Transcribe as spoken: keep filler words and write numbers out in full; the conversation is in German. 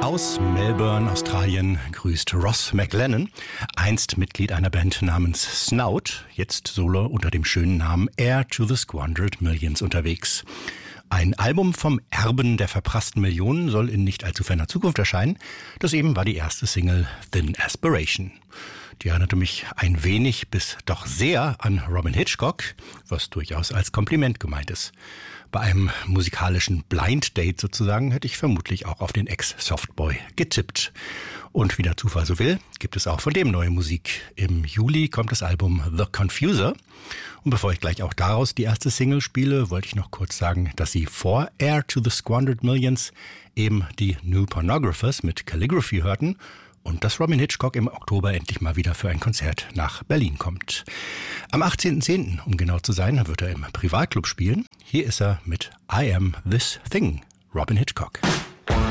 Aus Melbourne, Australien, grüßt Ross McLennan, einst Mitglied einer Band namens Snout, jetzt Solo unter dem schönen Namen Heir to the Squandered Millions unterwegs. Ein Album vom Erben der verprassten Millionen soll in nicht allzu ferner Zukunft erscheinen. Das eben war die erste Single Thin Aspiration. Die erinnerte mich ein wenig bis doch sehr an Robyn Hitchcock, was durchaus als Kompliment gemeint ist. Bei einem musikalischen Blind Date sozusagen hätte ich vermutlich auch auf den Ex-Softboy getippt. Und wie der Zufall so will, gibt es auch von dem neue Musik. Im Juli kommt das Album The Confuser. Und bevor ich gleich auch daraus die erste Single spiele, wollte ich noch kurz sagen, dass Sie vor Heir to the Squandered Millions eben die New Pornographers mit Calligraphy hörten und dass Robyn Hitchcock im Oktober endlich mal wieder für ein Konzert nach Berlin kommt. Am achtzehnten zehnten, um genau zu sein, wird er im Privatclub spielen. Hier ist er mit I Am This Thing, Robyn Hitchcock.